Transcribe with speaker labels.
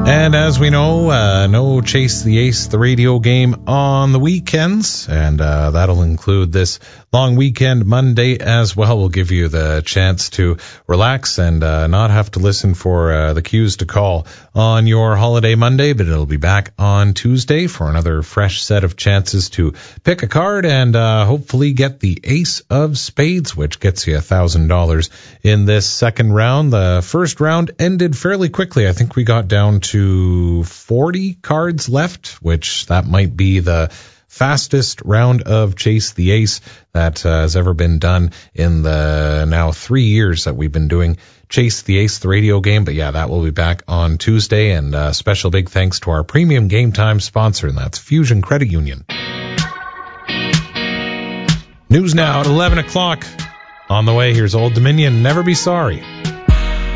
Speaker 1: And as we know, no Chase the Ace, the radio game on the weekends, and that'll include this long weekend Monday as well. We'll give you the chance to relax and not have to listen for the cues to call on your holiday Monday, but it'll be back on Tuesday for another fresh set of chances to pick a card and hopefully get the Ace of Spades, which gets you $1,000 in this second round. The first round ended fairly quickly. I think we got down to 40 cards left, which that might be the fastest round of Chase the Ace that has ever been done in the now 3 years that we've been doing Chase the Ace, the radio game. But yeah, that will be back on Tuesday, and special big thanks to our premium game time sponsor, and that's Fusion Credit Union. News now at 11 o'clock. On the way, here's Old Dominion, Never Be Sorry.